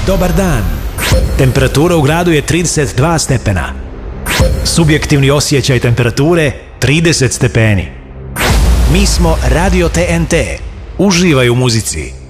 Dobar dan. Temperatura u gradu je 32 stepena. Subjektivni osjećaj temperature 30 stepeni. Mi smo Radio TNT. Uživaj u muzici.